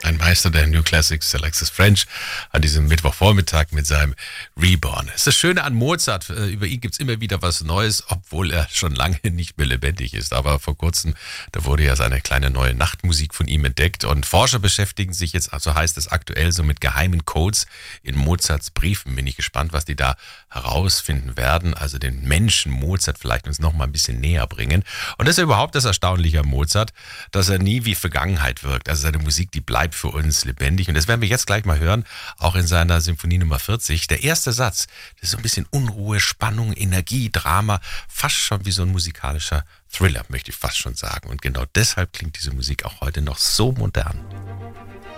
Ein Meister der New Classics, Alexis French, an diesem Mittwochvormittag mit seinem Reborn. Es ist das Schöne an Mozart, über ihn gibt's immer wieder was Neues, obwohl er schon lange nicht mehr lebendig ist. Aber vor kurzem, da wurde ja seine kleine neue Nachtmusik von ihm entdeckt und Forscher beschäftigen sich jetzt, also heißt es aktuell, so mit geheimen Codes in Mozarts Briefen. Bin ich gespannt, was die da herausfinden werden, also den Menschen Mozart vielleicht uns noch mal ein bisschen näher bringen. Und das ist ja überhaupt das Erstaunliche an Mozart, dass er nie wie Vergangenheit wirkt. Also seine Musik, die bleibt für uns lebendig. Und das werden wir jetzt gleich mal hören, auch in seiner Symphonie Nummer 40. Der erste Satz, das ist so ein bisschen Unruhe, Spannung, Energie, Drama, fast schon wie so ein musikalischer Thriller, möchte ich fast schon sagen. Und genau deshalb klingt diese Musik auch heute noch so modern.